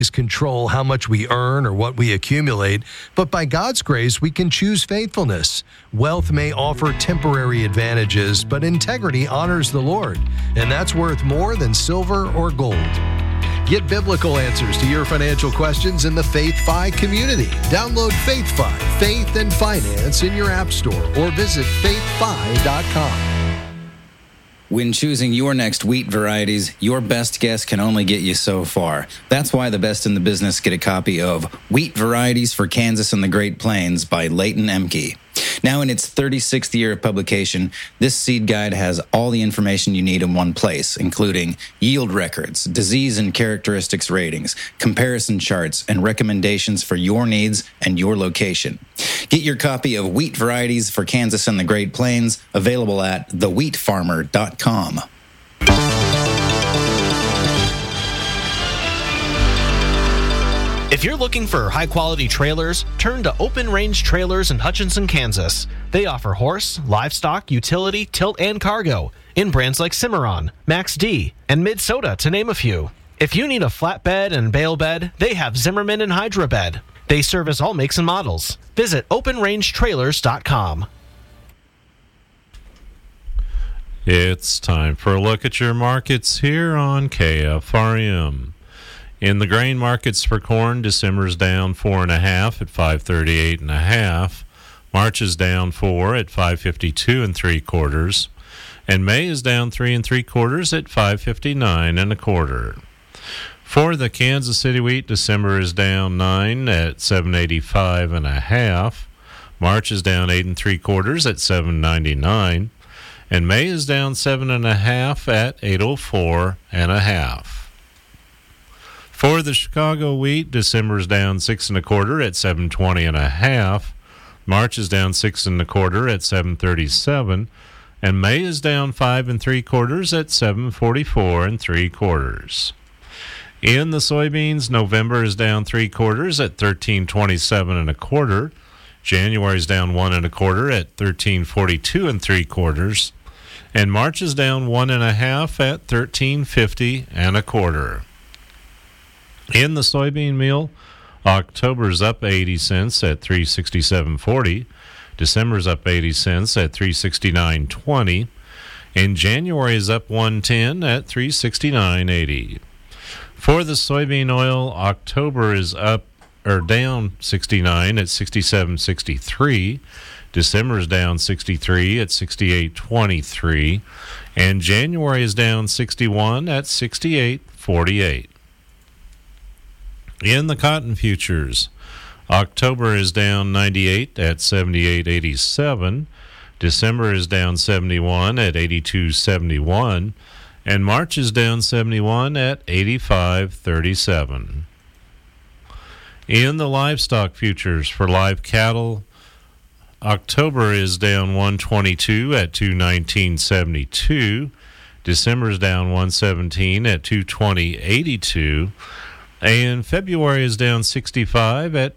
control how much we earn or what we accumulate, but by God's grace, we can choose faithfulness. Wealth may offer temporary advantages, but integrity honors the Lord, and that's worth more than silver or gold. Get biblical answers to your financial questions in the Faith Fi community. Download Faith Fi, Faith and Finance in your app store or visit faithfi.com. When choosing your next wheat varieties, your best guess can only get you so far. That's why the best in the business get a copy of Wheat Varieties for Kansas and the Great Plains by Leighton Emke. Now in its 36th year of publication, this seed guide has all the information you need in one place, including yield records, disease and characteristics ratings, comparison charts, and recommendations for your needs and your location. Get your copy of Wheat Varieties for Kansas and the Great Plains, available at thewheatfarmer.com. If you're looking for high-quality trailers, turn to Open Range Trailers in Hutchinson, Kansas. They offer horse, livestock, utility, tilt, and cargo in brands like Cimarron, Max D, and Mid-Soda, to name a few. If you need a flatbed and bale bed, they have Zimmerman and Hydra Bed. They service all makes and models. Visit OpenRangeTrailers.com. It's time for a look at your markets here on KFRM. In the grain markets for corn, December's down 4.5 at 538.5. March is down 4 at 552 3/4, and May is down 3 3/4 at 559 1/4. For the Kansas City wheat, December is down 9 at 785.5. March is down 8 3/4 at 799, and May is down 7.5 at 804.5. For the Chicago wheat, December is down 6 1/4 at 720.5. March is down 6 1/4 at 737, and May is down 5 3/4 at 744 3/4. In the soybeans, November is down 3/4 at 1327 1/4. January is down 1 1/4 at 1342 3/4, and March is down 1.5 at 1350 1/4. In the soybean meal, October's up 80 cents at 367.40. December's up 80 cents at 369.20. And January is up 110 at 369.80. For the soybean oil, October is up or down 69 at 67.63. December is down 63 at 68.23. And January is down 61 at 68.48. In the cotton futures, October is down 98 at 78.87. December is down 71 at 82.71. And March is down 71 at 85.37. In the livestock futures for live cattle, October is down 122 at 219.72. December is down 117 at 220.82. And February is down 65 at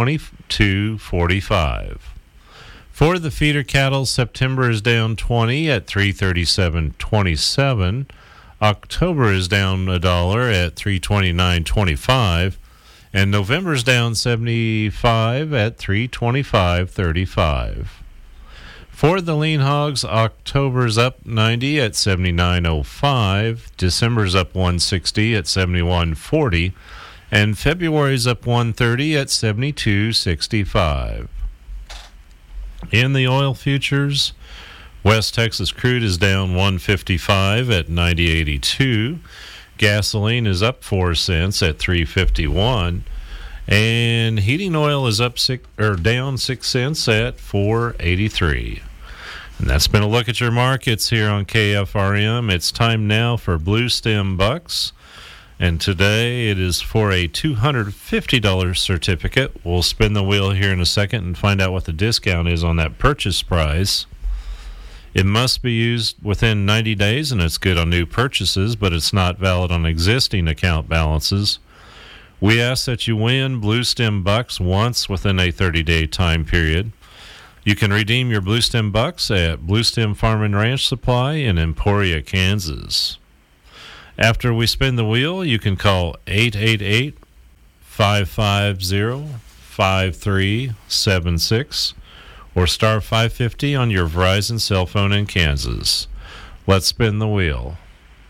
222.45. For the feeder cattle, September is down 20 at 337.27. October is down $1 at 329.25. And November is down 75 at 325.35. For the lean hogs, October's up 90 at 79.05. December's up 160 at 71.40. And February's up 130 at 72.65. In the oil futures, West Texas crude is down 155 at 90.82. Gasoline is up 4 cents at 3.51. And heating oil is down 6 cents at 4.83. And that's been a look at your markets here on KFRM. It's time now for Blue Stem Bucks. And today it is for a $250 certificate. We'll spin the wheel here in a second and find out what the discount is on that purchase price. It must be used within 90 days, and it's good on new purchases, but it's not valid on existing account balances. We ask that you win Blue Stem Bucks once within a 30-day time period. You can redeem your Blue Stem Bucks at Blue Stem Farm and Ranch Supply in Emporia, Kansas. After we spin the wheel, you can call 550-5376 or star 550 on your Verizon cell phone in Kansas. Let's spin the wheel.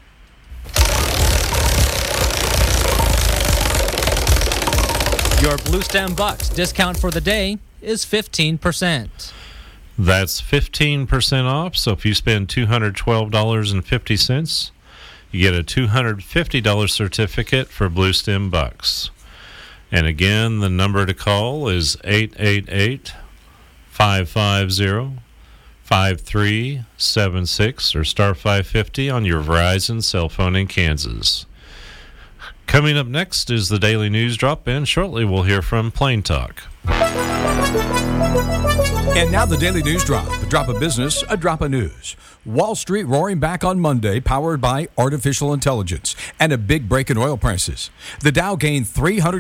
Your Blue Stem Bucks discount for the day is 15%. That's 15% off. So if you spend $212.50, you get a $250 certificate for Blue Stem Bucks. And again, the number to call is 888-550-5376 or star 550 on your Verizon cell phone in Kansas. Coming up next is the Daily News Drop, and shortly we'll hear from Plain Talk. And now the Daily News Drop. A drop of business, a drop of news. Wall Street roaring back on Monday, powered by artificial intelligence and a big break in oil prices. The Dow gained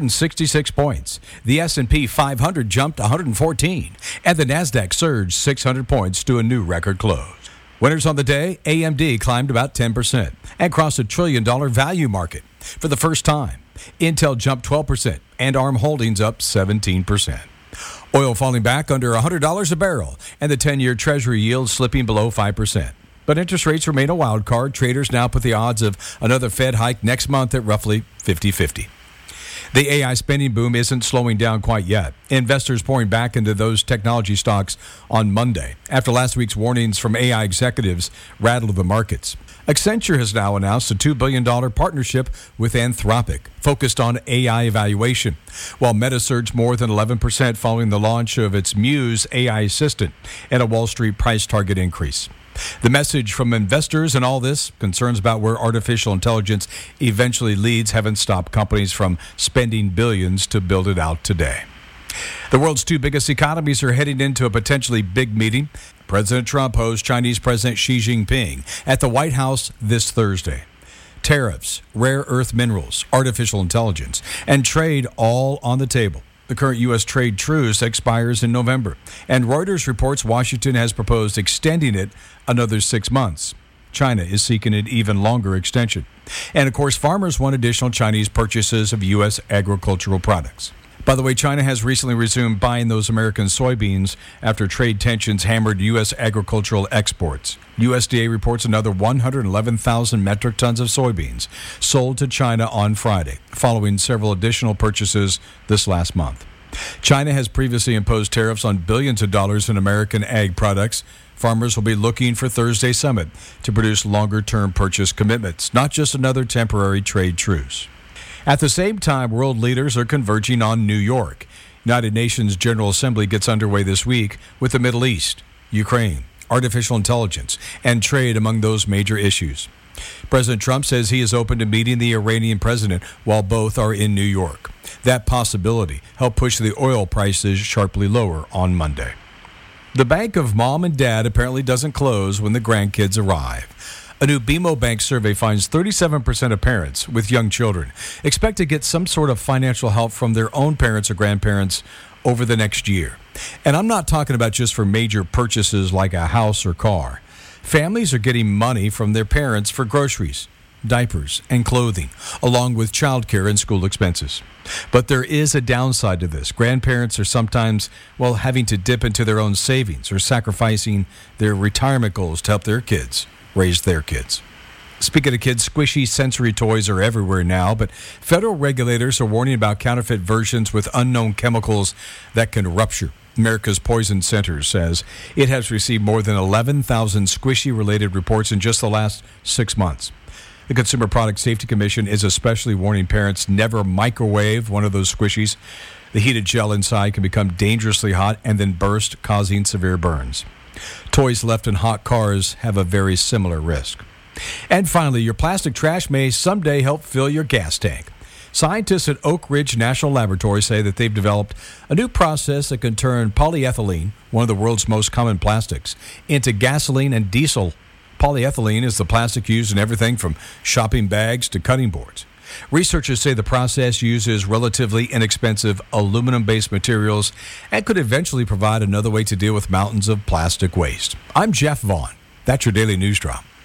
366 points. The S&P 500 jumped 114. And the NASDAQ surged 600 points to a new record close. Winners on the day, AMD climbed about 10% and crossed $1 trillion value market for the first time. Intel jumped 12% and ARM Holdings up 17%. Oil falling back under $100 a barrel and the 10-year Treasury yield slipping below 5%. But interest rates remain a wild card. Traders now put the odds of another Fed hike next month at roughly 50-50. The AI spending boom isn't slowing down quite yet. Investors pouring back into those technology stocks on Monday after last week's warnings from AI executives rattled the markets. Accenture has now announced a $2 billion partnership with Anthropic focused on AI evaluation, while Meta surged more than 11% following the launch of its Muse AI assistant and a Wall Street price target increase. The message from investors in all this, concerns about where artificial intelligence eventually leads, haven't stopped companies from spending billions to build it out today. The world's two biggest economies are heading into a potentially big meeting. President Trump hosts Chinese President Xi Jinping at the White House this Thursday. Tariffs, rare earth minerals, artificial intelligence, and trade all on the table. The current U.S. trade truce expires in November, and Reuters reports Washington has proposed extending it another 6 months. China is seeking an even longer extension. And, of course, farmers want additional Chinese purchases of U.S. agricultural products. By the way, China has recently resumed buying those American soybeans after trade tensions hammered U.S. agricultural exports. USDA reports another 111,000 metric tons of soybeans sold to China on Friday, following several additional purchases this last month. China has previously imposed tariffs on billions of dollars in American ag products. Farmers will be looking for Thursday's summit to produce longer-term purchase commitments, not just another temporary trade truce. At the same time, world leaders are converging on New York. United Nations General Assembly gets underway this week with the Middle East, Ukraine, artificial intelligence, and trade among those major issues. President Trump says he is open to meeting the Iranian president while both are in New York. That possibility helped push the oil prices sharply lower on Monday. The bank of mom and dad apparently doesn't close when the grandkids arrive. A new BMO Bank survey finds 37% of parents with young children expect to get some sort of financial help from their own parents or grandparents over the next year. And I'm not talking about just for major purchases like a house or car. Families are getting money from their parents for groceries, diapers, and clothing, along with childcare and school expenses. But there is a downside to this. Grandparents are sometimes, having to dip into their own savings or sacrificing their retirement goals to help their kids raise their kids. Speaking of kids, squishy sensory toys are everywhere now, but federal regulators are warning about counterfeit versions with unknown chemicals that can rupture. America's Poison Center says it has received more than 11,000 squishy-related reports in just the last 6 months. The Consumer Product Safety Commission is especially warning parents never microwave one of those squishies. The heated gel inside can become dangerously hot and then burst, causing severe burns. Toys left in hot cars have a very similar risk. And finally, your plastic trash may someday help fill your gas tank. Scientists at Oak Ridge National Laboratory say that they've developed a new process that can turn polyethylene, one of the world's most common plastics, into gasoline and diesel. Polyethylene is the plastic used in everything from shopping bags to cutting boards. Researchers say the process uses relatively inexpensive aluminum-based materials and could eventually provide another way to deal with mountains of plastic waste. I'm Jeff Vaughn. That's your Daily News Drop.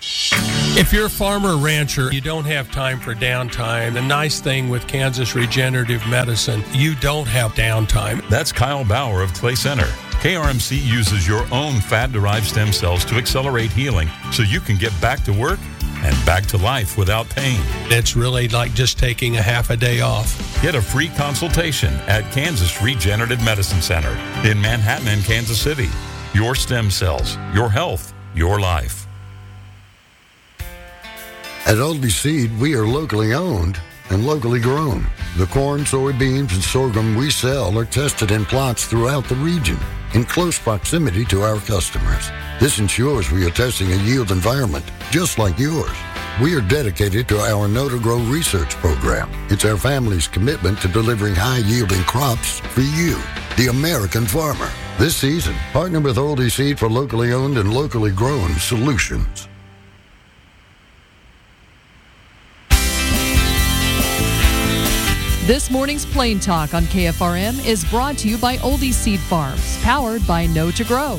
If you're a farmer or rancher, you don't have time for downtime. The nice thing with Kansas Regenerative Medicine, you don't have downtime. That's Kyle Bauer of Clay Center. KRMC uses your own fat-derived stem cells to accelerate healing so you can get back to work and back to life without pain. It's really like just taking a half a day off. Get a free consultation at Kansas Regenerative Medicine Center in Manhattan and Kansas City. Your stem cells, your health, your life. At Oldie Seed, we are locally owned and locally grown. The corn, soybeans, and sorghum we sell are tested in plots throughout the region in close proximity to our customers. This ensures we are testing a yield environment just like yours. We are dedicated to our Know to Grow research program. It's our family's commitment to delivering high-yielding crops for you, the American farmer. This season, partner with Oldie Seed for locally owned and locally grown solutions. This morning's Plain Talk on KFRM is brought to you by Oldie Seed Farms, powered by Know to Grow.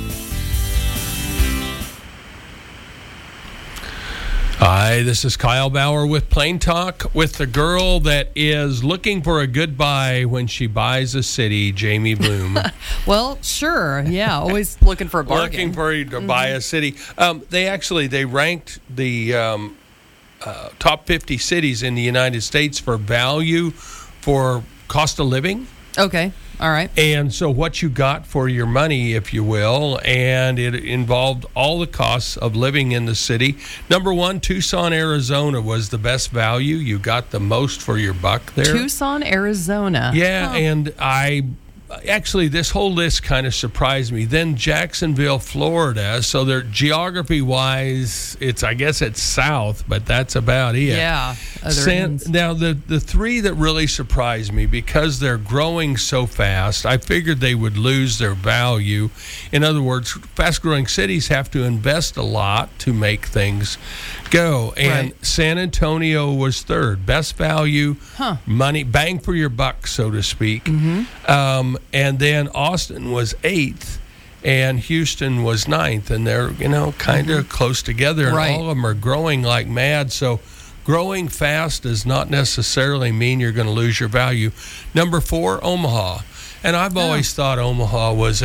Hi, this is Kyle Bauer with Plain Talk with the girl that is looking for a good buy when she buys a city, Jamie Bloom. Well, sure. Yeah, always looking for a bargain. Looking for you to buy a city. They ranked the top 50 cities in the United States for value for cost of living. Okay. All right. And so what you got for your money, if you will, and it involved all the costs of living in the city. Number one, Tucson, Arizona was the best value. You got the most for your buck there. Tucson, Arizona. Yeah, and actually, this whole list kind of surprised me. Then Jacksonville, Florida. So they're geography-wise, I guess it's south, but that's about it. Yeah. Now, the three that really surprised me, because they're growing so fast, I figured they would lose their value. In other words, fast-growing cities have to invest a lot to make things go. And right. San Antonio was third. Best value, money, bang for your buck, so to speak. Mm-hmm. And then Austin was 8th, and Houston was 9th, and they're, kind of close together, and right. all of them are growing like mad. So growing fast does not necessarily mean you're going to lose your value. Number 4, Omaha. And I've always thought Omaha was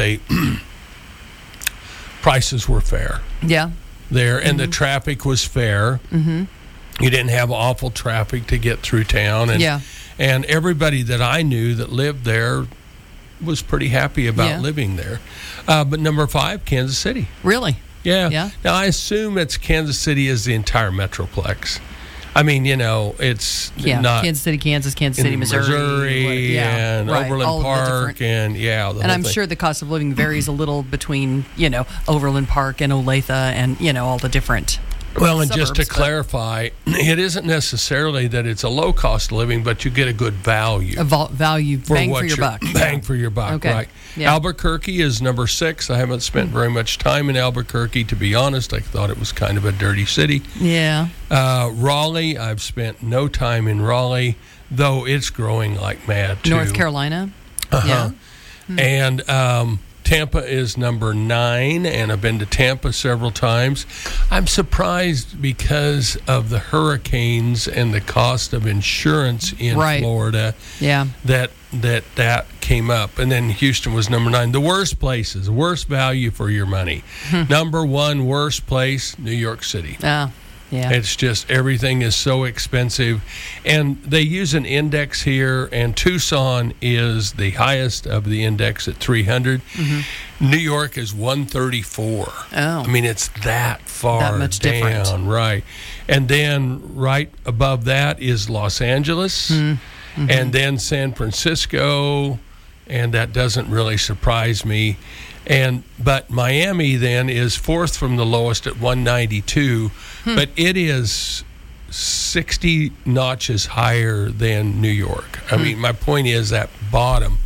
prices were fair. Yeah. There, and the traffic was fair. Mm-hmm. You didn't have awful traffic to get through town. And, and everybody that I knew that lived there was pretty happy about living there. But number 5, Kansas City. Really? Yeah. Now, I assume it's Kansas City is the entire Metroplex. I mean, it's not Kansas City, Kansas City, Missouri, and Overland Park, and and I'm sure the cost of living varies a little between Overland Park and Olathe, and all the different. Well, and just to clarify, it isn't necessarily that it's a low cost of living, but you get a good value. Value, bang for your buck. Bang for your buck, okay. right. Yeah. Albuquerque is number 6. I haven't spent very much time in Albuquerque, to be honest. I thought it was kind of a dirty city. Yeah. Raleigh, I've spent no time in Raleigh, though it's growing like mad, too. North Carolina. Yeah. And Tampa is number 9, and I've been to Tampa several times. I'm surprised because of the hurricanes and the cost of insurance in Florida. Yeah. That came up. And then Houston was number 9. The worst places, worst value for your money. Number 1 worst place, New York City. Yeah. It's just everything is so expensive. And they use an index here, and Tucson is the highest of the index at 300. Mm-hmm. New York is 134. I mean, it's that far that much down. Different. Right. And then right above that is Los Angeles, and then San Francisco, and that doesn't really surprise me. But Miami then is 4th from the lowest at 192, but it is 60 notches higher than New York. I mean, my point is that the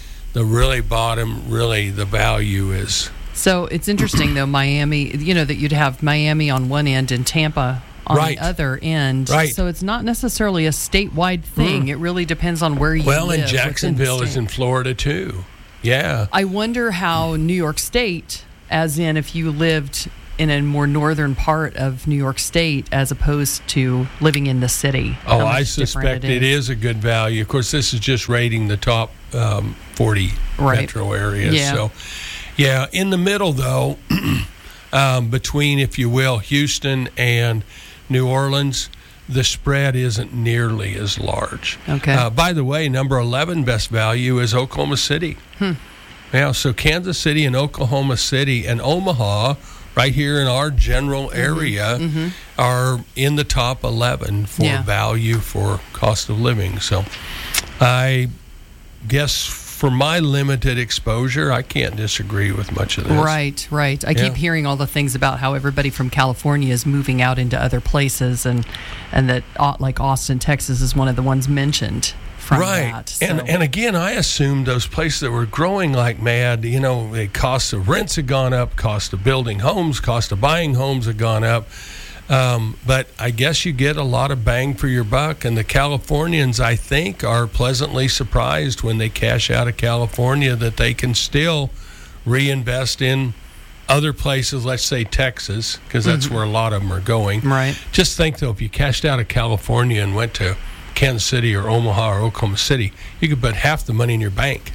value is. So it's interesting, though, Miami, that you'd have Miami on one end and Tampa on the other end. Right. So it's not necessarily a statewide thing. It really depends on where you live. Well, and Jacksonville is in Florida, too. Yeah. I wonder how New York State, as in if you lived in a more northern part of New York State as opposed to living in the city. Oh, I suspect it is a good value. Of course, this is just rating the top 40 metro areas. Yeah. So, yeah, in the middle, though, between, if you will, Houston and New Orleans, the spread isn't nearly as large. Okay. By the way, number 11 best value is Oklahoma City. Yeah, so Kansas City and Oklahoma City and Omaha, right here in our general area, are in the top 11 for value for cost of living. So I guess for my limited exposure, I can't disagree with much of this. Right. I keep hearing all the things about how everybody from California is moving out into other places, and that like Austin, Texas is one of the ones mentioned from that. So. And again, I assumed those places that were growing like mad, the cost of rents had gone up, cost of building homes, cost of buying homes had gone up. But I guess you get a lot of bang for your buck, and the Californians, I think, are pleasantly surprised when they cash out of California that they can still reinvest in other places, let's say Texas, because that's where a lot of them are going. Right. Just think, though, if you cashed out of California and went to Kansas City or Omaha or Oklahoma City, you could put half the money in your bank.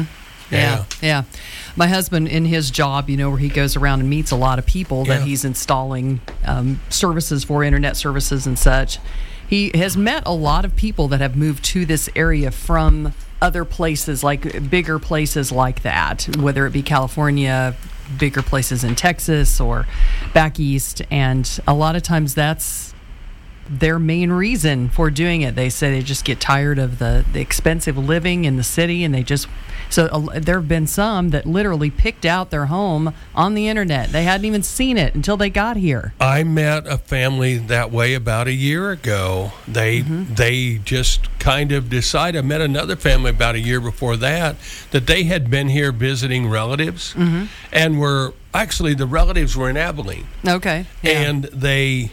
Yeah. My husband, in his job, where he goes around and meets a lot of people that he's installing services for, internet services and such, he has met a lot of people that have moved to this area from other places, like bigger places like that, whether it be California, bigger places in Texas or back east. And a lot of times that's their main reason for doing it. They say they just get tired of the expensive living in the city, and there have been some that literally picked out their home on the internet. They hadn't even seen it until they got here. I met a family that way about a year ago. They just kind of decided. I met another family about a year before that they had been here visiting relatives, and the relatives were in Abilene. Okay. Yeah. And they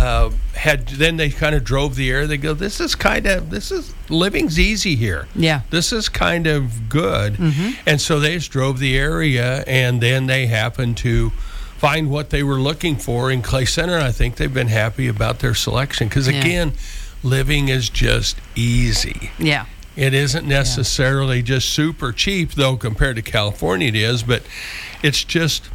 then they kind of drove the area. They go, this is living's easy here. Yeah. This is kind of good. And so they just drove the area, and then they happened to find what they were looking for in Clay Center. I think they've been happy about their selection because, again, living is just easy. Yeah. It isn't necessarily just super cheap, though, compared to California it is, but it's just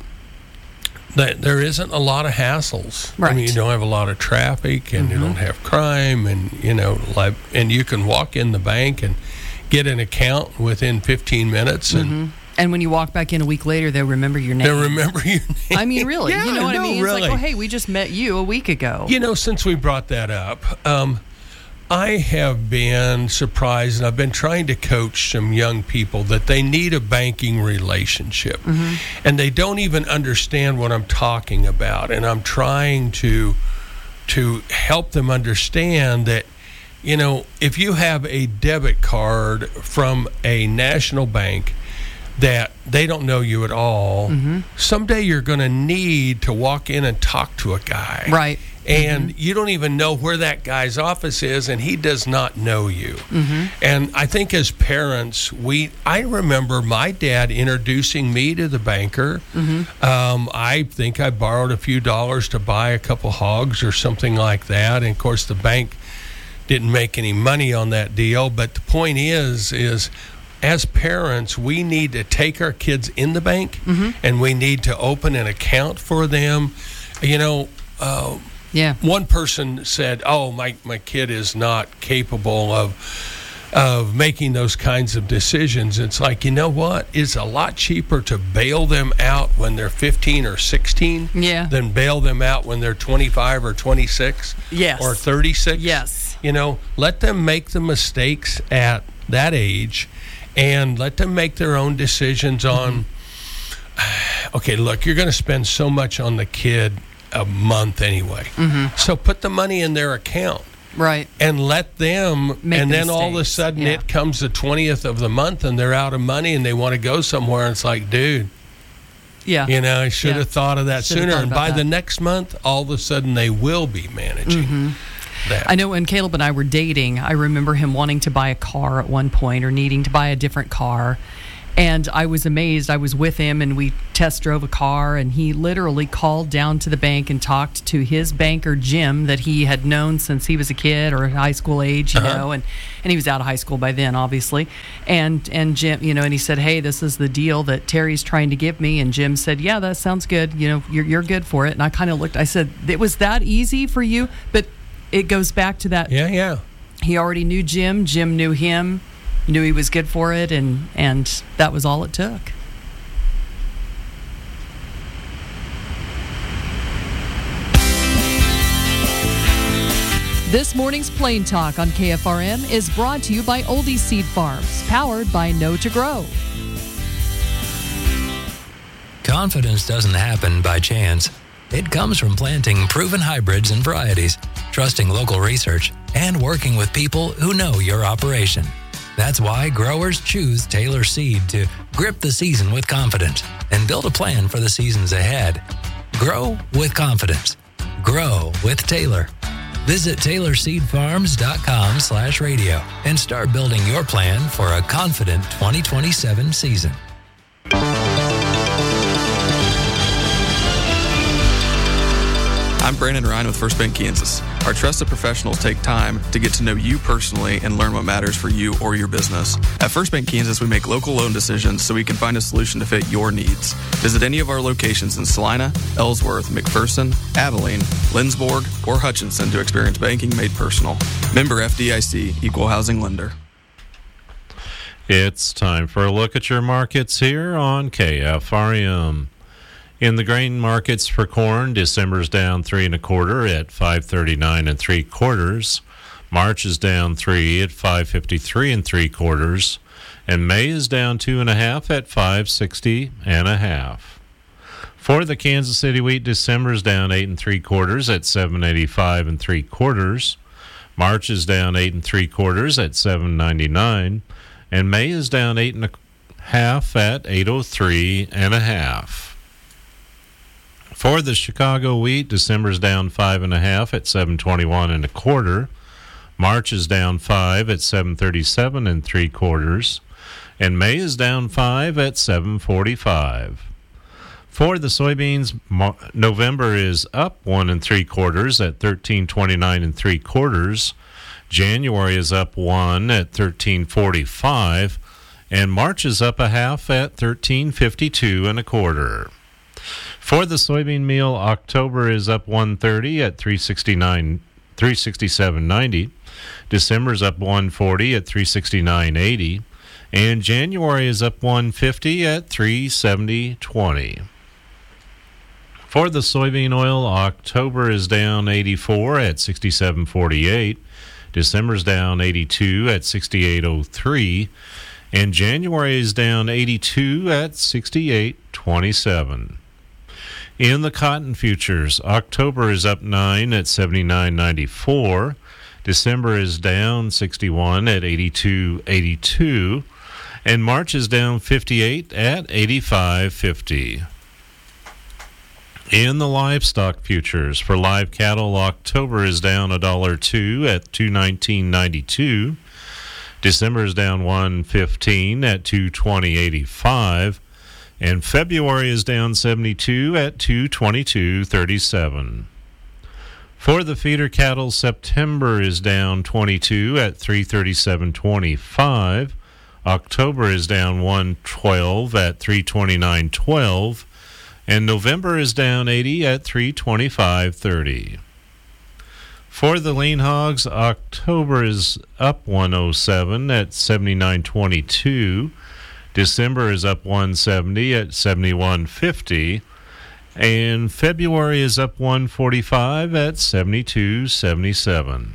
that there isn't a lot of hassles. Right. I mean, you don't have a lot of traffic, and you don't have crime, and and you can walk in the bank and get an account within 15 minutes. And when you walk back in a week later, they'll remember your name. They'll remember your name. I mean, really. Yeah, you know what I mean? Really. It's like, hey, we just met you a week ago. Since we brought that up, I have been surprised, and I've been trying to coach some young people that they need a banking relationship, and they don't even understand what I'm talking about. And I'm trying to help them understand that, if you have a debit card from a national bank that they don't know you at all, someday you're going to need to walk in and talk to a guy. Right. And you don't even know where that guy's office is, and he does not know you. And I think as parents, I remember my dad introducing me to the banker. I think I borrowed a few dollars to buy a couple hogs or something like that. And of course, the bank didn't make any money on that deal. But the point is as parents, we need to take our kids in the bank, and we need to open an account for them. One person said, "Oh, my kid is not capable of making those kinds of decisions." It's like, you know what? It's a lot cheaper to bail them out when they're 15 or 16 than bail them out when they're 25 or 26 or 36. Yes. Let them make the mistakes at that age, and let them make their own decisions on, okay, look, you're going to spend so much on the kid a month anyway. So put the money in their account. Right. And let them, and then all of a sudden Yeah. it comes the 20th of the month and they're out of money and they want to go somewhere. And it's like, dude, Yeah. you know, I should have thought of that Should have sooner. thought And about by that. the next month, all of a sudden they will be managing that. I know when Caleb and I were dating, I remember him wanting to buy a car at one point or needing to buy a different car. And I was amazed. I was with him, and we test drove a car, and he literally called down to the bank and talked to his banker, Jim, that he had known since he was a kid or high school age, you know, and he was out of high school by then, obviously. And Jim, you know, and he said, hey, this is the deal that Terry's trying to give me. And Jim said, yeah, that sounds good. You know, you're good for it. And I kind of looked, I said, it was that easy for you? But it goes back to that. Yeah. He already knew Jim. Jim knew him. Knew he was good for it, and that was all it took. This morning's Plain Talk on KFRM is brought to you by Oldie Seed Farms, powered by Know to Grow. Confidence doesn't happen by chance. It comes from planting proven hybrids and varieties, trusting local research, and working with people who know your operation. That's why growers choose Taylor Seed to grip the season with confidence and build a plan for the seasons ahead. Grow with confidence. Grow with Taylor. Visit TaylorSeedFarms.com/radio and start building your plan for a confident 2027 season. I'm Brandon Ryan with First Bank Kansas. Our trusted professionals take time to get to know you personally and learn what matters for you or your business. At First Bank Kansas, we make local loan decisions so we can find a solution to fit your needs. Visit any of our locations in Salina, Ellsworth, McPherson, Abilene, Lindsborg, or Hutchinson to experience banking made personal. Member FDIC, Equal Housing Lender. It's time for a look at your markets here on KFRM. In the grain markets for corn, December's down 3 1/4 at 539 3/4. March is down 3 at 553 3/4, and May is down 2 1/2 at 560 1/2. For the Kansas City wheat, December's down 8 3/4 at 785 3/4. March is down 8 3/4 at 799, and May is down 8 1/2 at 803 1/2. For the Chicago wheat, December's down 5 1/2 at 721 1/4. March is down 5 at 737 3/4, and May is down 5 at 745. For the soybeans, November is up 1 3/4 at 1329 3/4. January is up 1 at 1345, and March is up 1/2 at 1352 1/4. For the soybean meal, October is up 130 at 367.90. December's up 140 at 369.80, and January is up 150 at 370.20. For the soybean oil, October is down 84 at 67.48. December's down 82 at 68.03, and January is down 82 at 68.27. In the cotton futures, October is up 9 at 79.94. December is down 61 at 82.82. And March is down 58 at 85.50. In the livestock futures, for live cattle, October is down $1.02 at $219.92. December is down $1.15 at $220.85. And February is down 72 at 222.37. For the feeder cattle, September is down 22 at 337.25. October is down 112 at 329.12. And November is down 80 at 325.30. For the lean hogs, October is up 107 at 79.22. December is up 170 at 71.50, and February is up 145 at 72.77.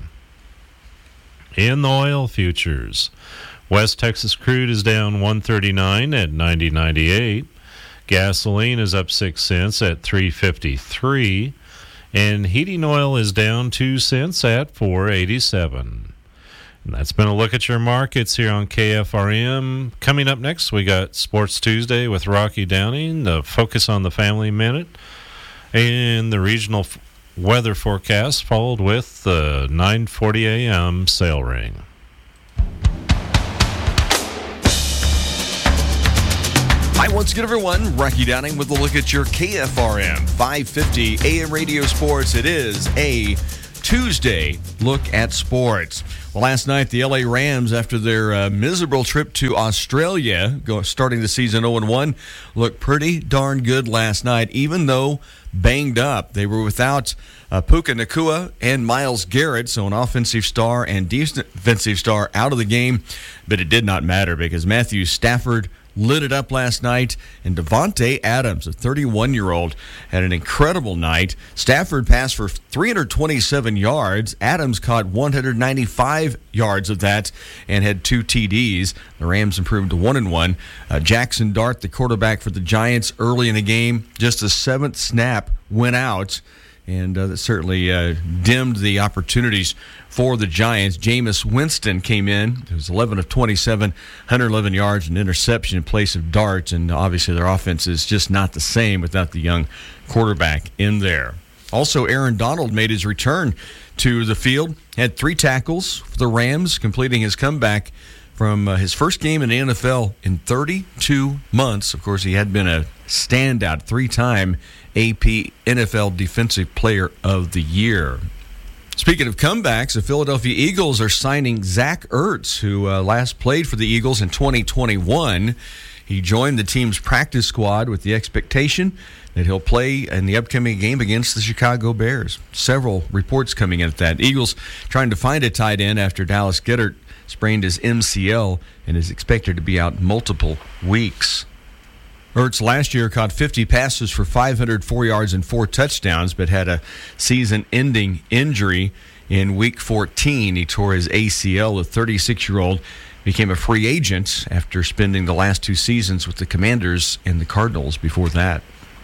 In the oil futures, West Texas crude is down 139 at 90.98. Gasoline is up 6 cents at 3.53, and heating oil is down 2 cents at 4.87. And that's been a look at your markets here on KFRM. Coming up next, we got Sports Tuesday with Rocky Downing, the Focus on the Family Minute, and the regional weather forecast, followed with the 9:40 a.m. sale ring. Once again, everyone, Rocky Downing with a look at your KFRM 550 AM Radio Sports. It is a Tuesday look at sports. Well, last night, the LA Rams, after their miserable trip to Australia, starting the season 0-1, looked pretty darn good last night, even though banged up. They were without Puka Nacua and Myles Garrett, so an offensive star and defensive star out of the game. But it did not matter because Matthew Stafford lit it up last night, and Devontae Adams, a 31-year-old, had an incredible night. Stafford passed for 327 yards. Adams caught 195 yards of that and had 2 TDs. The Rams improved to 1-1. Jackson Dart, the quarterback for the Giants, early in the game, just the 7th snap went out, and that certainly dimmed the opportunities for the Giants. Jameis Winston came in. It was 11 of 27, 111 yards, and interception in place of Dart, and obviously their offense is just not the same without the young quarterback in there. Also, Aaron Donald made his return to the field, had 3 tackles for the Rams, completing his comeback from his first game in the NFL in 32 months. Of course, he had been a standout, 3-time AP NFL Defensive Player of the Year. Speaking of comebacks, the Philadelphia Eagles are signing Zach Ertz, who last played for the Eagles in 2021. He joined the team's practice squad with the expectation that he'll play in the upcoming game against the Chicago Bears. Several reports coming in at that. Eagles trying to find a tight end after Dallas Goedert sprained his MCL and is expected to be out multiple weeks. Ertz last year caught 50 passes for 504 yards and 4 touchdowns, but had a season-ending injury in Week 14. He tore his ACL. The 36-year-old became a free agent after spending the last 2 seasons with the Commanders and the Cardinals before that.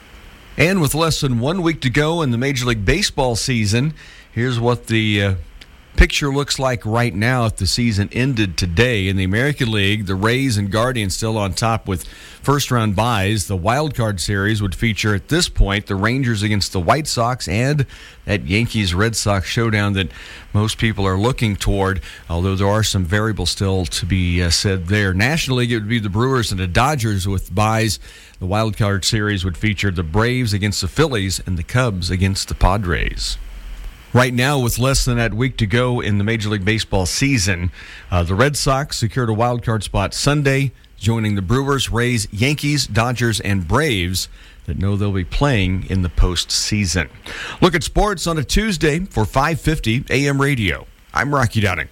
And with less than 1 week to go in the Major League Baseball season, here's what the picture looks like right now if the season ended today. In the American League, the Rays and Guardians still on top with first-round byes. The Wild Card Series would feature, at this point, the Rangers against the White Sox and that Yankees-Red Sox showdown that most people are looking toward, although there are some variables still to be said there. National League, it would be the Brewers and the Dodgers with byes. The Wild Card Series would feature the Braves against the Phillies and the Cubs against the Padres. Right now, with less than that week to go in the Major League Baseball season, the Red Sox secured a wild card spot Sunday, joining the Brewers, Rays, Yankees, Dodgers, and Braves that know they'll be playing in the postseason. Look at sports on a Tuesday for 550 AM Radio. I'm Rocky Downing.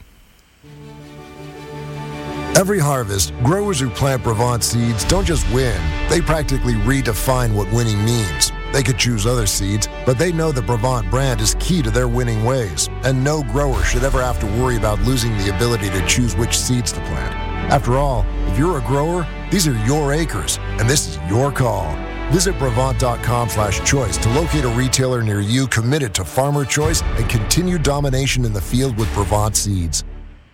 Every harvest, growers who plant Brevant seeds don't just win, they practically redefine what winning means. They could choose other seeds, but they know the Brevant brand is key to their winning ways, and no grower should ever have to worry about losing the ability to choose which seeds to plant. After all, if you're a grower, these are your acres, and this is your call. Visit Brevant.com/choice to locate a retailer near you committed to farmer choice and continued domination in the field with Brevant seeds.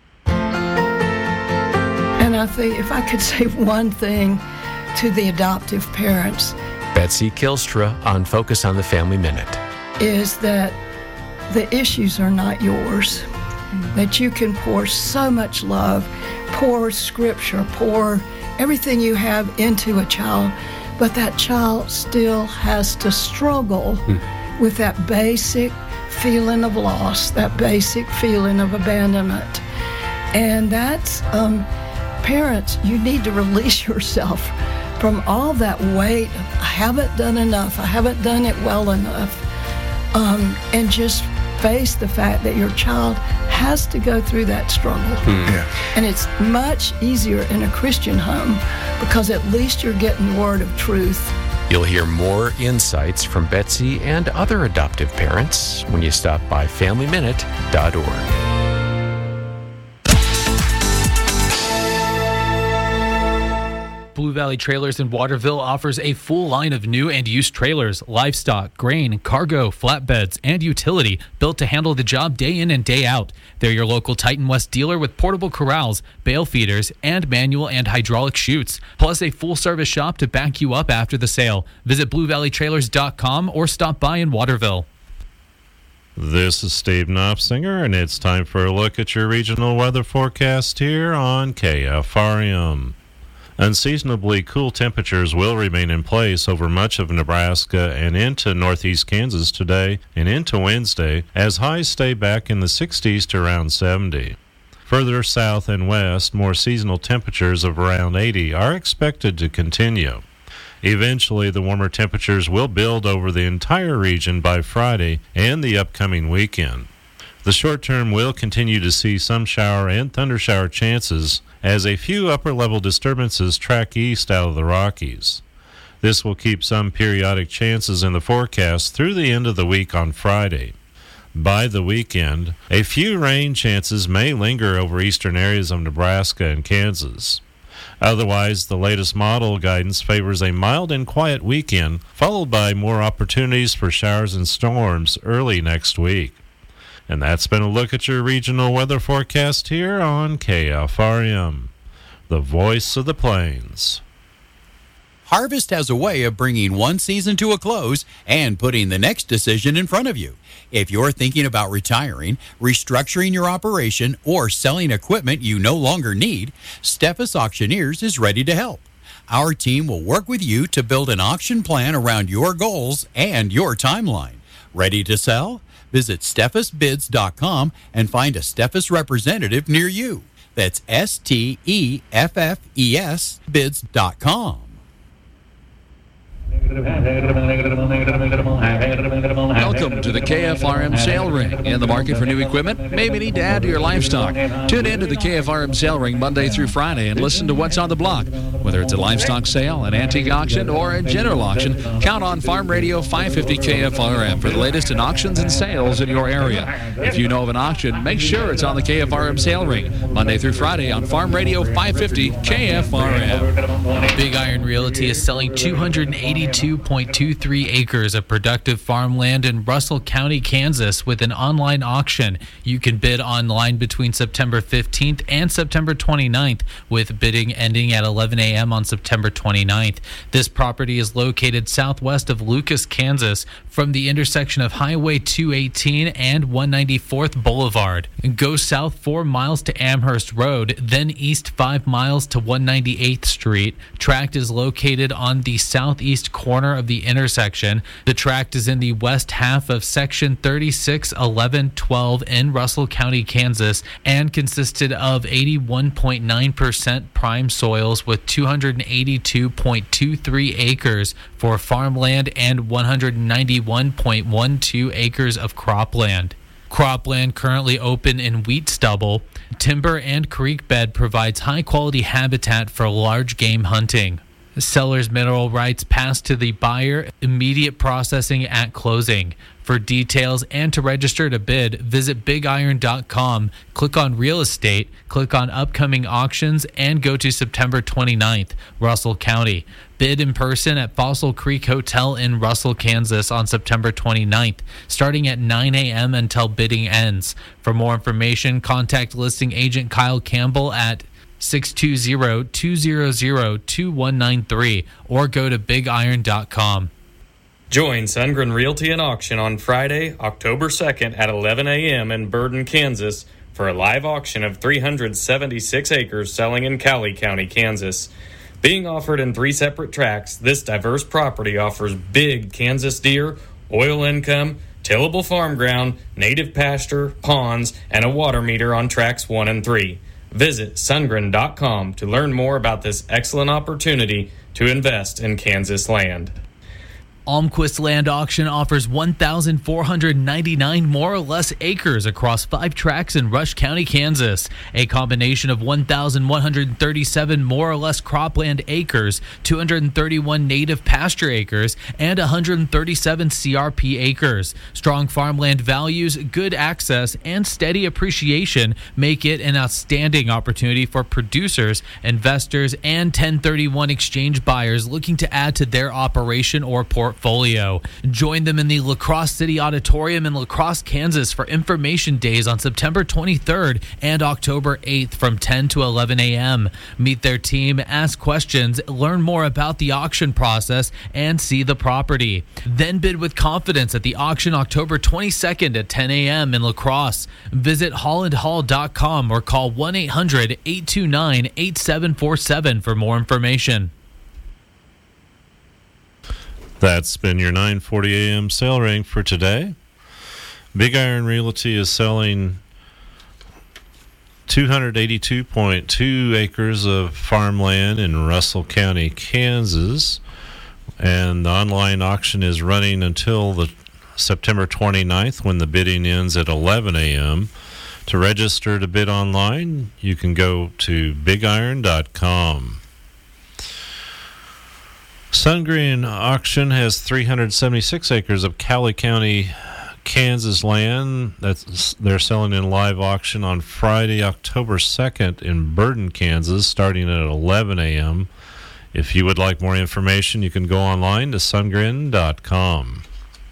And I think if I could say one thing to the adoptive parents, Betsy Kilstra on Focus on the Family Minute, is that the issues are not yours. That you can pour so much love, pour scripture, pour everything you have into a child, but that child still has to struggle with that basic feeling of loss, that basic feeling of abandonment. And that's, parents, you need to release yourself from all that weight of, I haven't done enough, I haven't done it well enough, and just face the fact that your child has to go through that struggle. And it's much easier in a Christian home because at least you're getting the word of truth. You'll hear more insights from Betsy and other adoptive parents when you stop by FamilyMinute.org. Blue Valley Trailers in Waterville offers a full line of new and used trailers, livestock, grain, cargo, flatbeds, and utility built to handle the job day in and day out. They're your local Titan West dealer with portable corrals, bale feeders, and manual and hydraulic chutes, plus a full-service shop to back you up after the sale. Visit BlueValleyTrailers.com or stop by in Waterville. This is Steve Knopfsinger, and it's time for a look at your regional weather forecast here on KFRM. Unseasonably cool temperatures will remain in place over much of Nebraska and into northeast Kansas today and into Wednesday, as highs stay back in the 60s to around 70. Further south and west, more seasonal temperatures of around 80 are expected to continue. Eventually, the warmer temperatures will build over the entire region by Friday and the upcoming weekend. The short term will continue to see some shower and thundershower chances as a few upper-level disturbances track east out of the Rockies. This will keep some periodic chances in the forecast through the end of the week on Friday. By the weekend, a few rain chances may linger over eastern areas of Nebraska and Kansas. Otherwise, the latest model guidance favors a mild and quiet weekend, followed by more opportunities for showers and storms early next week. And that's been a look at your regional weather forecast here on KFRM, the voice of the plains. Harvest has a way of bringing one season to a close and putting the next decision in front of you. If you're thinking about retiring, restructuring your operation, or selling equipment you no longer need, Steffes Auctioneers is ready to help. Our team will work with you to build an auction plan around your goals and your timeline. Ready to sell? Visit SteffesBids.com and find a Steffes representative near you. That's STEFFES bids.com. Welcome to the KFRM Sale Ring. In the market for new equipment? Maybe need to add to your livestock. Tune in to the KFRM Sale Ring Monday through Friday and listen to what's on the block. Whether it's a livestock sale, an antique auction, or a general auction, count on Farm Radio 550 KFRM for the latest in auctions and sales in your area. If you know of an auction, make sure it's on the KFRM Sale Ring Monday through Friday on Farm Radio 550 KFRM. Big Iron Realty is selling 282.23 acres of productive farmland in Russell County, Kansas, with an online auction. You can bid online between September 15th and September 29th, with bidding ending at 11 a.m. on September 29th. This property is located southwest of Lucas, Kansas, from the intersection of Highway 218 and 194th Boulevard. Go south 4 miles to Amherst Road, then east 5 miles to 198th Street. Tract is located on the southeast corner of the intersection. The tract is in the west half of Section 361112 in Russell County, Kansas, and consisted of 81.9% prime soils with 282.23 acres for farmland and 191.12 acres of cropland. Cropland currently open in wheat stubble. Timber and creek bed provides high-quality habitat for large game hunting. Seller's mineral rights pass to the buyer, immediate processing at closing. For details and to register to bid, visit bigiron.com, click on Real Estate, click on Upcoming Auctions, and go to September 29th, Russell County. Bid in person at Fossil Creek Hotel in Russell, Kansas on September 29th, starting at 9 a.m. until bidding ends. For more information, contact listing agent Kyle Campbell at 620-200-2193 or go to bigiron.com. Join Sundgren Realty and Auction on Friday, October 2nd at 11 a.m. in Burden, Kansas for a live auction of 376 acres selling in Cowley County, Kansas. Being offered in 3 separate tracts, this diverse property offers big Kansas deer, oil income, tillable farm ground, native pasture, ponds, and a water meter on tracks 1 and 3. Visit Sundgren.com to learn more about this excellent opportunity to invest in Kansas land. Almquist Land Auction offers 1,499 more or less acres across 5 tracts in Rush County, Kansas. A combination of 1,137 more or less cropland acres, 231 native pasture acres, and 137 CRP acres. Strong farmland values, good access, and steady appreciation make it an outstanding opportunity for producers, investors, and 1031 exchange buyers looking to add to their operation or portfolio. portfolio. Join them in the La Crosse City Auditorium in La Crosse, Kansas for information days on September 23rd and October 8th from 10 to 11 a.m. Meet their team, ask questions, learn more about the auction process, and see the property. Then bid with confidence at the auction October 22nd at 10 a.m. in La Crosse. Visit hollandhall.com or call 1-800-829-8747 for more information. That's been your 9:40 a.m. sale ring for today. Big Iron Realty is selling 282.2 acres of farmland in Russell County, Kansas. And the online auction is running until the September 29th when the bidding ends at 11 a.m. To register to bid online, you can go to bigiron.com. Sungreen Auction has 376 acres of Cowley County, Kansas land they're selling in live auction on Friday, October 2nd in Burton, Kansas, starting at 11 a.m. If you would like more information, you can go online to sungrin.com.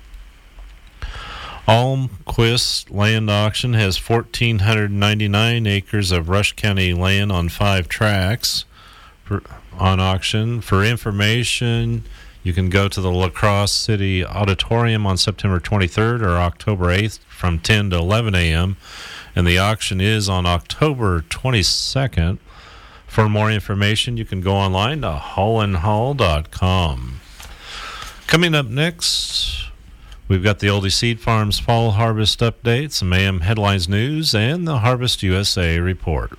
Almquist Land Auction has 1,499 acres of Rush County land on 5 tracts on auction. For information, you can go to the La Crosse City Auditorium on September 23rd or October 8th from 10 to 11 a.m. And the auction is on October 22nd. For more information, you can go online to hollandhall.com. Coming up next, we've got the Oldie Seed Farms Fall Harvest Update, some AM Headlines News, and the Harvest USA Report.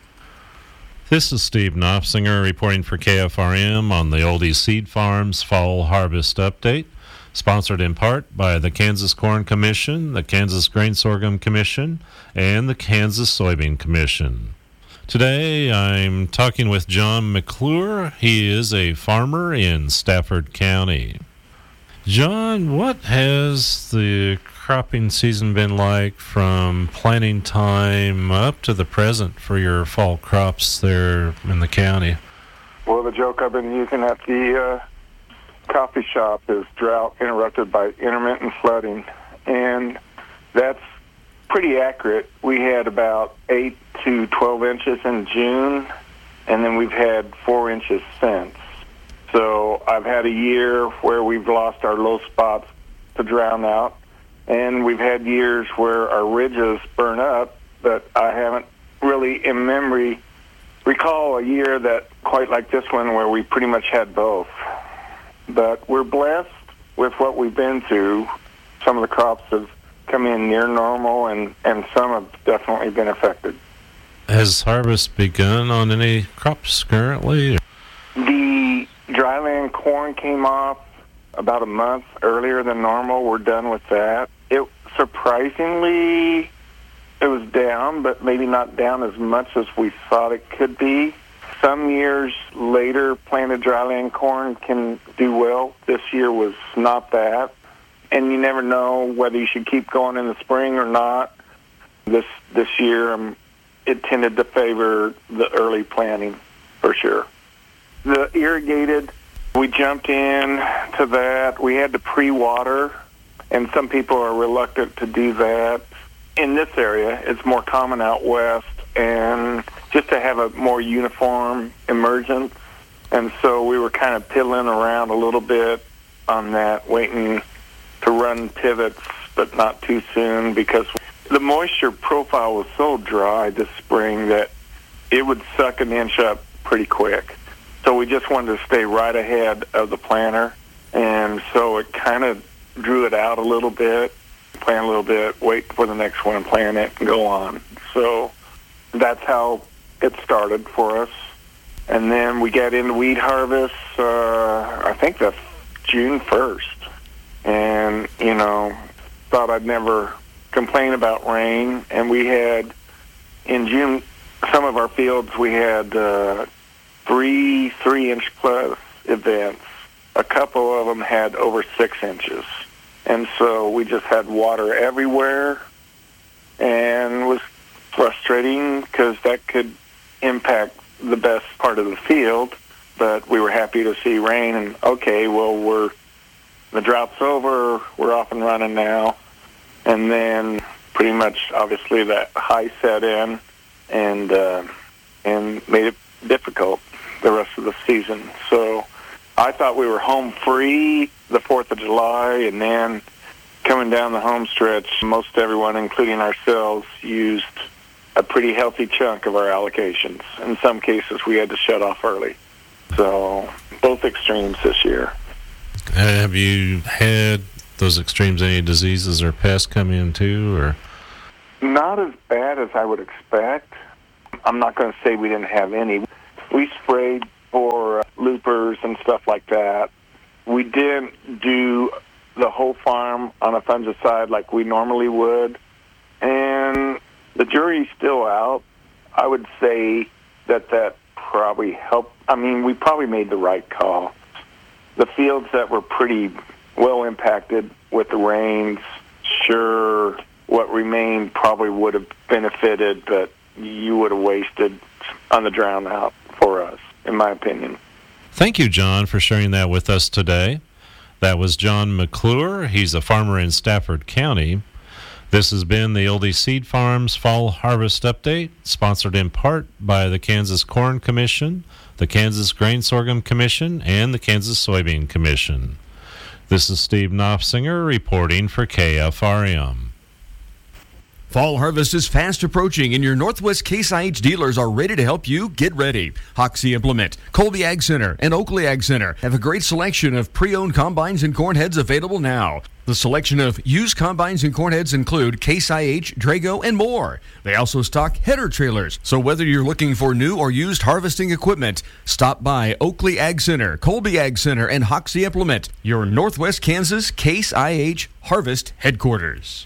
This is Steve Knopfsinger reporting for KFRM on the Oldie Seed Farms Fall Harvest Update, sponsored in part by the Kansas Corn Commission, the Kansas Grain Sorghum Commission, and the Kansas Soybean Commission. Today, I'm talking with John McClure. He is a farmer in Stafford County. John, what has the cropping season been like from planting time up to the present for your fall crops there in the county? Well, the joke I've been using at the coffee shop is drought interrupted by intermittent flooding, and that's pretty accurate. We had about 8 to 12 inches in June, and then we've had 4 inches since. So I've had a year where we've lost our low spots to drown out, and we've had years where our ridges burn up, but I haven't really in memory recall a year that quite like this one where we pretty much had both. But we're blessed with what we've been through. Some of the crops have come in near normal, and some have definitely been affected. Has harvest begun on any crops currently? The dryland corn came off about a month earlier than normal. We're done with that. It surprisingly, it was down, but maybe not down as much as we thought it could be. Some years later, planted dryland corn can do well. This year was not that. And you never know whether you should keep going in the spring or not. This year, it tended to favor the early planting, for sure. The irrigated, we jumped in to that. We had to pre-water, and some people are reluctant to do that. In this area, it's more common out west, and just to have a more uniform emergence. And so we were kind of piddling around a little bit on that, waiting to run pivots, but not too soon, because the moisture profile was so dry this spring that it would suck an inch up pretty quick. So we just wanted to stay right ahead of the planter, and so it kind of drew it out a little bit, plant a little bit, wait for the next one, plant it, and go on. So that's how it started for us. And then we got into wheat harvest, I think that's June 1st. And, thought I'd never complain about rain. And we had, in June, some of our fields, we had 3 3-inch plus events. A couple of them had over 6 inches. And so we just had water everywhere, and it was frustrating because that could impact the best part of the field. But we were happy to see rain, and okay, well, we're the drought's over. We're off and running now. And then pretty much, obviously, that high set in and made it difficult the rest of the season. So I thought we were home free the 4th of July, and then coming down the home stretch, most everyone, including ourselves, used a pretty healthy chunk of our allocations. In some cases, we had to shut off early. So both extremes this year. Have you had those extremes, any diseases or pests come in too, or? Not as bad as I would expect. I'm not going to say we didn't have any. We sprayed for loopers and stuff like that. We didn't do the whole farm on a fungicide like we normally would. And the jury's still out. I would say that probably helped. I mean, we probably made the right call. The fields that were pretty well impacted with the rains, sure, what remained probably would have benefited, but you would have wasted on the drown out for us, in my opinion. Thank you, John, for sharing that with us today. That was John McClure. He's a farmer in Stafford County. This has been the Oldie Seed Farms Fall Harvest Update, sponsored in part by the Kansas Corn Commission, the Kansas Grain Sorghum Commission, and the Kansas Soybean Commission. This is Steve Knopfsinger reporting for KFRM. Fall harvest is fast approaching, and your Northwest Case IH dealers are ready to help you get ready. Hoxie Implement, Colby Ag Center, and Oakley Ag Center have a great selection of pre-owned combines and corn heads available now. The selection of used combines and corn heads include Case IH, Drago, and more. They also stock header trailers, so whether you're looking for new or used harvesting equipment, stop by Oakley Ag Center, Colby Ag Center, and Hoxie Implement, your Northwest Kansas Case IH Harvest headquarters.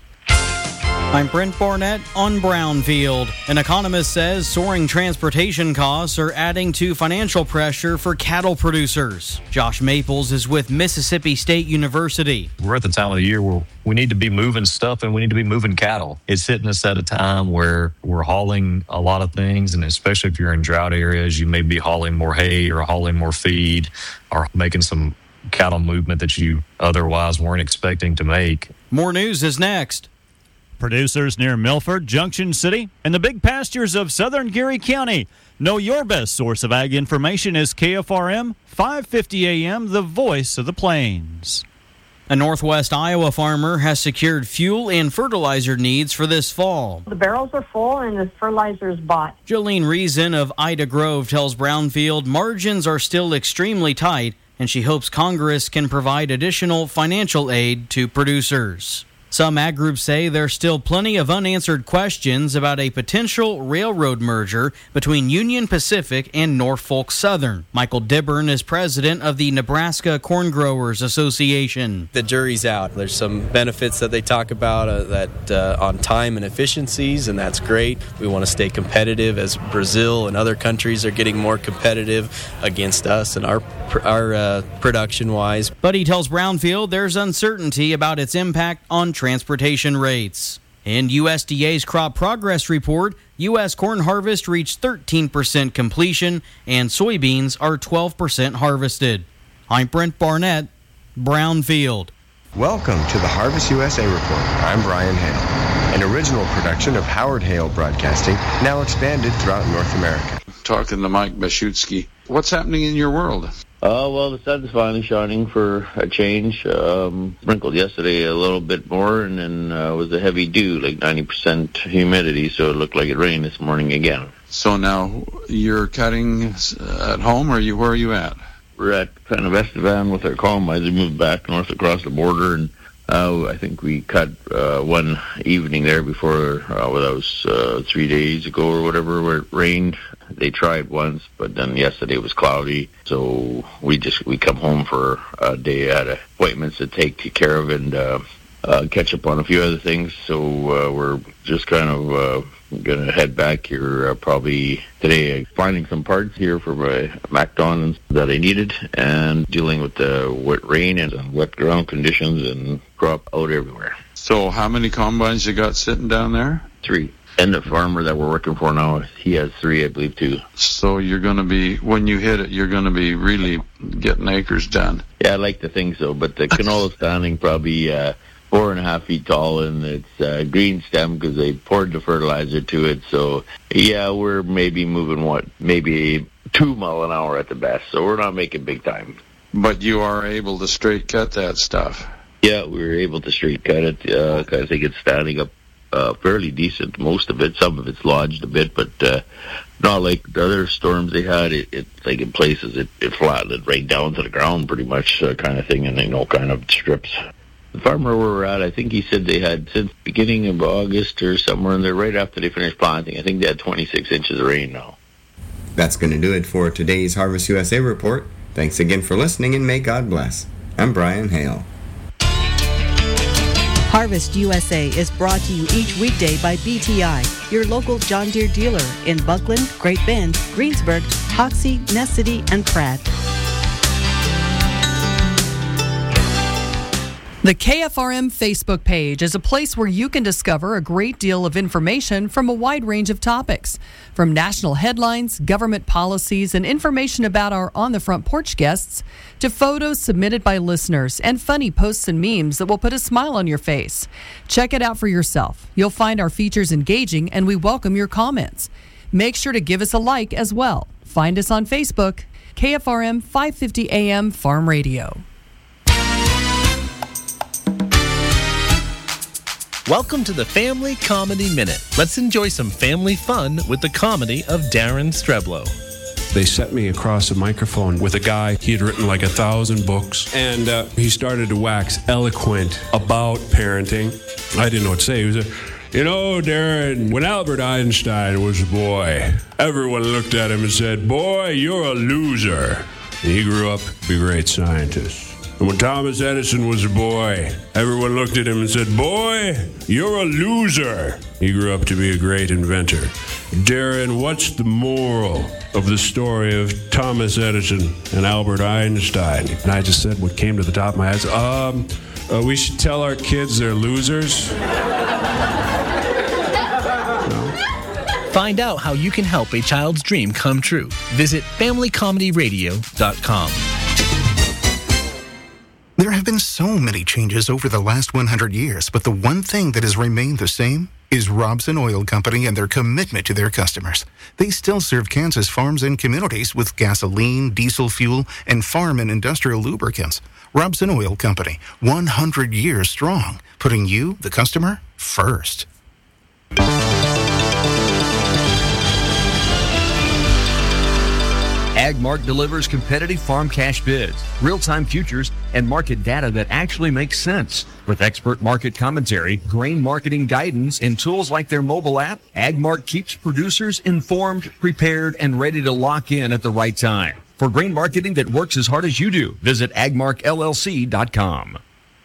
I'm Brent Barnett on Brownfield. An economist says soaring transportation costs are adding to financial pressure for cattle producers. Josh Maples is with Mississippi State University. We're at the time of the year where we need to be moving stuff and we need to be moving cattle. It's hitting us at a time where we're hauling a lot of things, and especially if you're in drought areas, you may be hauling more hay or hauling more feed or making some cattle movement that you otherwise weren't expecting to make. More news is next. Producers near Milford, Junction City, and the big pastures of southern Geary County. Know your best source of ag information is KFRM 550 AM, the voice of the plains. A Northwest Iowa farmer has secured fuel and fertilizer needs for this fall. The barrels are full and the fertilizer is bought. Jolene Reason of Ida Grove tells Brownfield margins are still extremely tight, and she hopes Congress can provide additional financial aid to producers. Some ag groups say there's still plenty of unanswered questions about a potential railroad merger between Union Pacific and Norfolk Southern. Michael Dibburn is president of the Nebraska Corn Growers Association. The jury's out. There's some benefits that they talk about on time and efficiencies, and that's great. We want to stay competitive as Brazil and other countries are getting more competitive against us and our production-wise. But he tells Brownfield there's uncertainty about its impact on transportation rates. In USDA's crop progress report, U.S. corn harvest reached 13% completion and soybeans are 12% harvested. I'm Brent Barnett, Brownfield. Welcome to the Harvest USA Report. I'm Brian Hale, an original production of Howard Hale Broadcasting, now expanded throughout North America. Talking to Mike Bashutsky. What's happening in your world? Well, the sun's finally shining for a change. Sprinkled yesterday a little bit more, and then was a heavy dew, like 90% humidity, so it looked like it rained this morning again. So now you're cutting at home, or where are you at? We're at kind of Estevan with our combines. We moved back north across the border, and I think we cut one evening there before, that was 3 days ago or whatever, where it rained. They tried once, but then yesterday was cloudy, so we come home for a day. I had appointments to take care of and catch up on a few other things, so we're just kind of going to head back here probably today, finding some parts here for my MacDon that I needed, and dealing with the wet rain and wet ground conditions and crop out everywhere. So how many combines you got sitting down there? 3. And the farmer that we're working for now, he has 3, I believe, too. So you're going to be, when you hit it, you're going to be really getting acres done. Yeah, I like to think so, but the canola standing probably 4.5 feet tall, and it's green stem because they poured the fertilizer to it. So, yeah, we're maybe moving, maybe 2 mile an hour at the best, so we're not making big time. But you are able to straight cut that stuff. Yeah, we were able to straight cut it. I think it's standing up fairly decent, most of it. Some of it's lodged a bit, but not like the other storms they had. It's like in places it flattened it right down to the ground pretty much, kind of thing, and kind of strips. The farmer where we're at, I think he said they had since beginning of August or somewhere in there, right after they finished planting, I think they had 26 inches of rain now. That's going to do it for today's Harvest USA report. Thanks again for listening, and may God bless. I'm Brian Hale. Harvest USA is brought to you each weekday by BTI, your local John Deere dealer in Buckland, Great Bend, Greensburg, Hoxie, Ness City, and Pratt. The KFRM Facebook page is a place where you can discover a great deal of information from a wide range of topics, from national headlines, government policies, and information about our On the Front Porch guests, to photos submitted by listeners and funny posts and memes that will put a smile on your face. Check it out for yourself. You'll find our features engaging, and we welcome your comments. Make sure to give us a like as well. Find us on Facebook, KFRM 550 AM Farm Radio. Welcome to the Family Comedy Minute. Let's enjoy some family fun with the comedy of Darren Streblow. They set me across a microphone with a guy. He had written like 1,000 books, and he started to wax eloquent about parenting. I didn't know what to say. He was Darren, when Albert Einstein was a boy, everyone looked at him and said, "Boy, you're a loser." And he grew up to be a great scientist. And when Thomas Edison was a boy, everyone looked at him and said, "Boy, you're a loser." He grew up to be a great inventor. Darren, what's the moral of the story of Thomas Edison and Albert Einstein? And I just said what came to the top of my head. We should tell our kids they're losers. Find out how you can help a child's dream come true. Visit FamilyComedyRadio.com. There have been so many changes over the last 100 years, but the one thing that has remained the same is Robson Oil Company and their commitment to their customers. They still serve Kansas farms and communities with gasoline, diesel fuel, and farm and industrial lubricants. Robson Oil Company, 100 years strong, putting you, the customer, first. AgMark delivers competitive farm cash bids, real-time futures, and market data that actually makes sense. With expert market commentary, grain marketing guidance, and tools like their mobile app, AgMark keeps producers informed, prepared, and ready to lock in at the right time. For grain marketing that works as hard as you do, visit agmarkllc.com.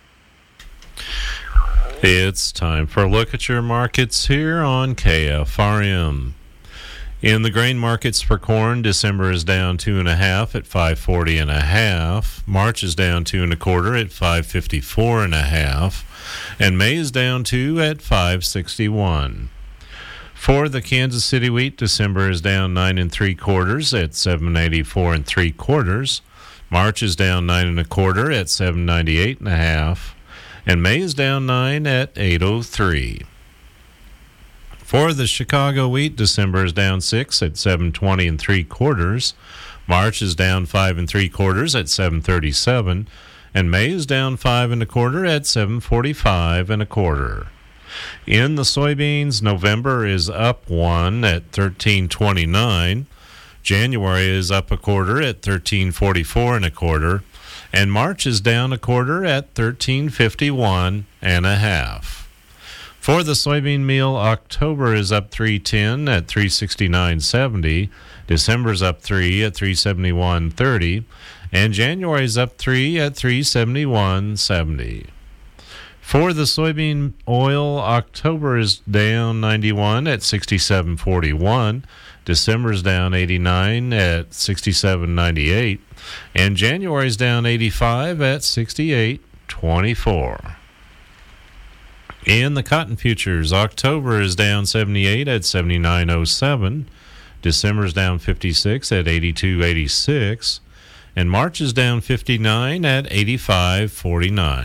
It's time for a look at your markets here on KFRM. In the grain markets for corn, December is down 2.5 at 540.5. March is down 2 1/4 at 554.5, and May is down 2 at 561. For the Kansas City wheat, December is down 9 3/4 at 784 3/4. March is down 9 1/4 at 798.5, and May is down 9 at 803. For the Chicago wheat, December is down 6 at 720 3/4. March is down 5 3/4 at 737, and May is down 5 1/4 at 745 1/4. In the soybeans, November is up 1 at 1329. January is up 1/4 at 1344 1/4, and March is down 1/4 at 1351 1/2. For the soybean meal, October is up 310 at 369.70. December is up 3 at 371.30, and January is up 3 at 371.70. For the soybean oil, October is down 91 at 67.41. December is down 89 at 67.98, and January is down 85 at 68.24. In the cotton futures, October is down 78 at 79.07. December is down 56 at 82.86. And March is down 59 at 85.49.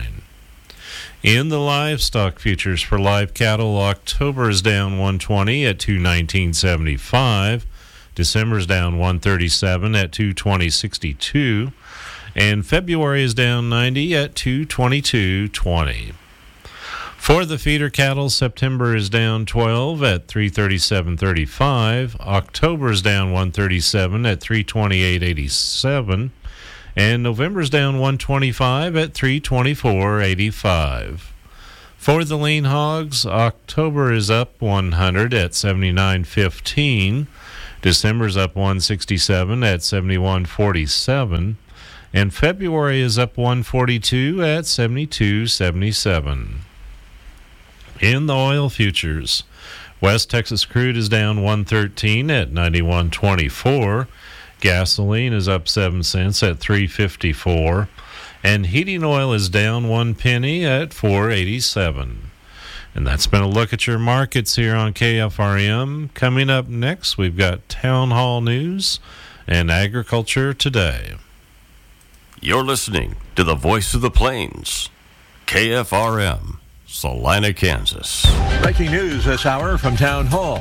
In the livestock futures for live cattle, October is down 120 at 219.75. December is down 137 at 220.62. And February is down 90 at 222.20. For the feeder cattle, September is down 12 at 337.35. October is down 137 at 328.87. And November is down 125 at 324.85. For the lean hogs, October is up 100 at 79.15. December is up 167 at 71.47. And February is up 142 at 72.77. In the oil futures, West Texas crude is down 113 at 91.24. Gasoline is up 7 cents at 3.54. And heating oil is down 1 penny at 4.87. And that's been a look at your markets here on KFRM. Coming up next, we've got Town Hall News and Agriculture Today. You're listening to the Voice of the Plains, KFRM, Salina, Kansas. Breaking news this hour from Town Hall.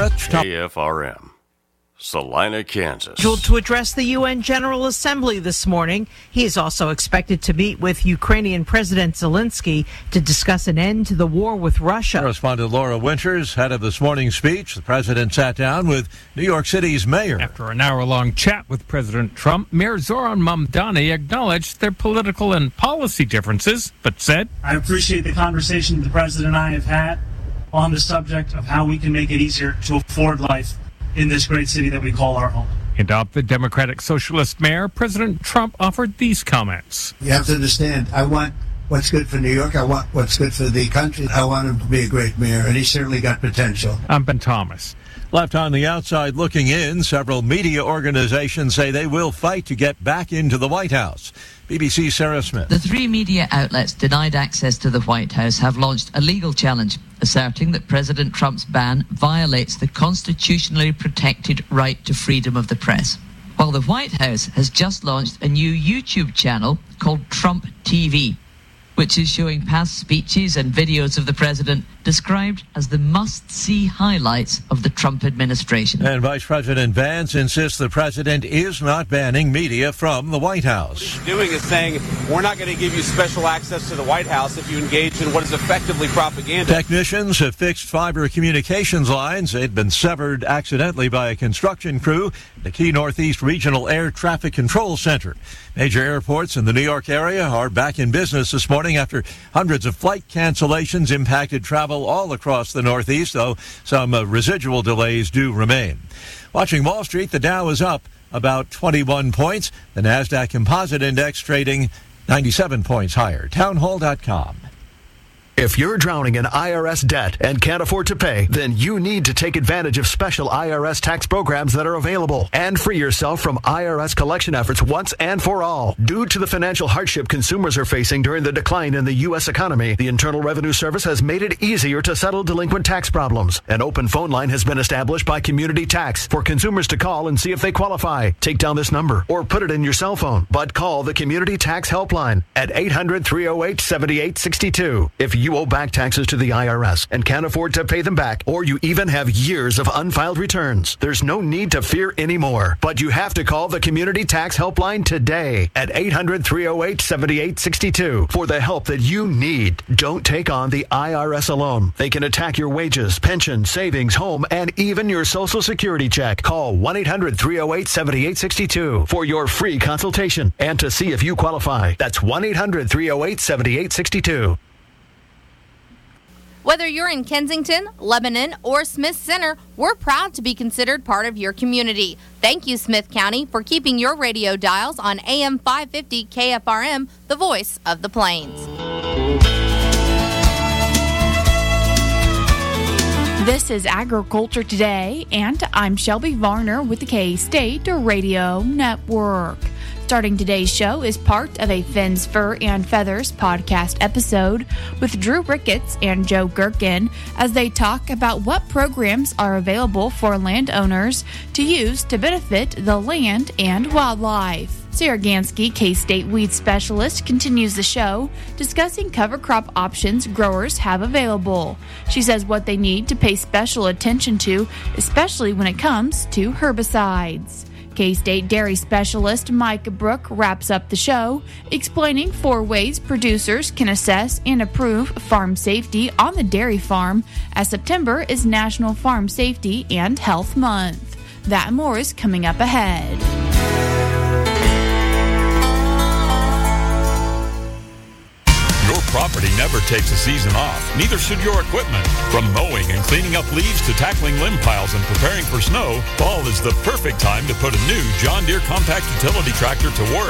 KFRM, Salina, Kansas. Scheduled to address the UN General Assembly this morning. He is also expected to meet with Ukrainian President Zelensky to discuss an end to the war with Russia. Correspondent Laura Winters, head of this morning's speech. The president sat down with New York City's mayor. After an hour-long chat with President Trump, Mayor Zoran Mamdani acknowledged their political and policy differences, but said, I appreciate the conversation the president and I have had on the subject of how we can make it easier to afford life in this great city that we call our home. And of the Democratic Socialist mayor, President Trump offered these comments. You have to understand, I want what's good for New York. I want what's good for the country. I want him to be a great mayor, and he's certainly got potential. I'm Ben Thomas. Left on the outside looking in, several media organizations say they will fight to get back into the White House. BBC's Sarah Smith. The 3 media outlets denied access to the White House have launched a legal challenge, asserting that President Trump's ban violates the constitutionally protected right to freedom of the press. While the White House has just launched a new YouTube channel called Trump TV, which is showing past speeches and videos of the president described as the must-see highlights of the Trump administration. And Vice President Vance insists the president is not banning media from the White House. What he's doing is saying, we're not going to give you special access to the White House if you engage in what is effectively propaganda. Technicians have fixed fiber communications lines. They'd been severed accidentally by a construction crew at the key Northeast Regional Air Traffic Control Center. Major airports in the New York area are back in business this morning after hundreds of flight cancellations impacted travel all across the Northeast, though some residual delays do remain. Watching Wall Street, the Dow is up about 21 points. The NASDAQ Composite Index trading 97 points higher. Townhall.com. If you're drowning in IRS debt and can't afford to pay, then you need to take advantage of special IRS tax programs that are available and free yourself from IRS collection efforts once and for all. Due to the financial hardship consumers are facing during the decline in the U.S. economy, the Internal Revenue Service has made it easier to settle delinquent tax problems. An open phone line has been established by Community Tax for consumers to call and see if they qualify. Take down this number or put it in your cell phone, but call the Community Tax Helpline at 800-308-7862. If you owe back taxes to the IRS and can't afford to pay them back, or you even have years of unfiled returns, there's no need to fear anymore. But you have to call the Community Tax Helpline today at 800-308-7862 for the help that you need. Don't take on the IRS alone. They can attack your wages, pension, savings, home, and even your Social Security check. Call 1-800-308-7862 for your free consultation and to see if you qualify. That's 1-800-308-7862. Whether you're in Kensington, Lebanon, or Smith Center, we're proud to be considered part of your community. Thank you, Smith County, for keeping your radio dials on AM 550 KFRM, the voice of the Plains. This is Agriculture Today, and I'm Shelby Varner with the K-State Radio Network. Starting today's show is part of a Fins, Fur, and Feathers podcast episode with Drew Ricketts and Joe Gherkin as they talk about what programs are available for landowners to use to benefit the land and wildlife. Sarah Gansky, K-State weed specialist, continues the show, discussing cover crop options growers have available. She says what they need to pay special attention to, especially when it comes to herbicides. K-State dairy specialist Mike Brook wraps up the show, explaining 4 ways producers can assess and approve farm safety on the dairy farm, as September is National Farm Safety and Health Month. That and more is coming up ahead. Your property never takes a season off. Neither should your equipment. From mowing and cleaning up leaves to tackling limb piles and preparing for snow, fall is the perfect time to put a new John Deere compact utility tractor to work.